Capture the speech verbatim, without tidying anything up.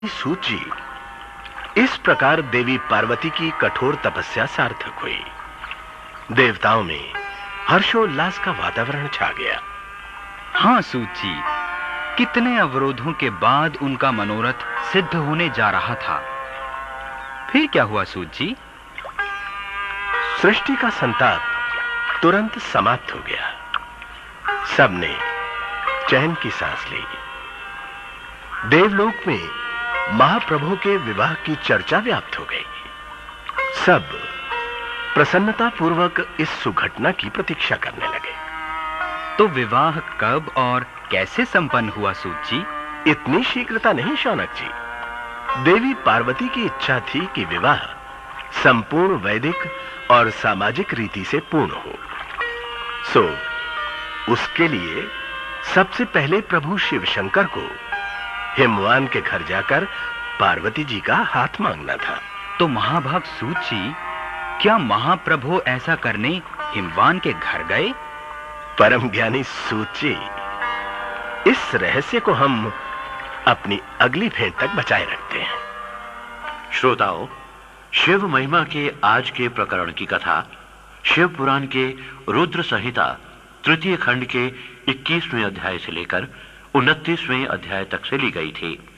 सूत जी, इस प्रकार देवी पार्वती की कठोर तपस्या सार्थक हुई। देवताओं में हर्षोल्लास का वातावरण छा गया। हाँ सूत जी, कितने अवरोधों के बाद उनका मनोरथ सिद्ध होने जा रहा था। फिर क्या हुआ सूत जी? सृष्टि का संताप तुरंत समाप्त हो गया। सबने चैन की सांस ली। देवलोक में महाप्रभु के विवाह की चर्चा व्याप्त हो गई। सब प्रसन्नता पूर्वक इस सुघटना की प्रतीक्षा करने लगे। तो विवाह कब और कैसे संपन्न हुआ सूत जी? इतनी शीघ्रता नहीं शौनक जी। देवी पार्वती की इच्छा थी कि विवाह संपूर्ण वैदिक और सामाजिक रीति से पूर्ण हो। सो उसके लिए सबसे पहले प्रभु शिव शंकर को हिमवान के घर जाकर पार्वती जी का हाथ मांगना था। तो महाभाग सूत जी, क्या महाप्रभु ऐसा करने हिमवान के घर गए? परम ज्ञानी सूत जी, इस रहस्य को हम अपनी अगली भेंट तक बचाए रखते हैं। श्रोताओं, शिव महिमा के आज के प्रकरण की कथा शिव पुराण के रुद्र संहिता तृतीय खंड के इक्कीसवें अध्याय से लेकर उनतीसवें अध्याय तक से ली गई थी।